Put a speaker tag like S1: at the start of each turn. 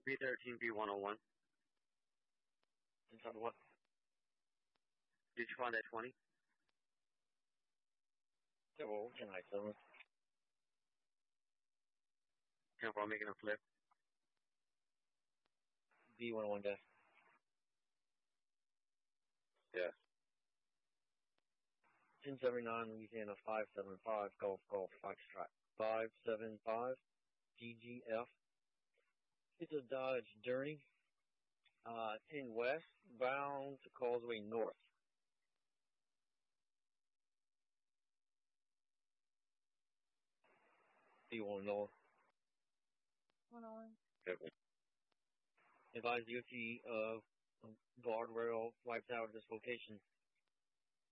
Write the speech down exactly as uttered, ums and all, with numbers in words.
S1: B thirteen B one oh one.
S2: Inside what?
S1: Did you find that twenty?
S2: Yeah, well, can I tell him?
S1: ten four making a flip.
S2: B one oh one dash.
S1: Yes.
S2: ten seventy-nine, Louisiana five seven five, Golf Golf Foxtrot five seven five, G G F. It's a Dodge Journey, uh, ten west, bound to Causeway North. Do you want to know? Advise D O T of guardrail wiped out dislocation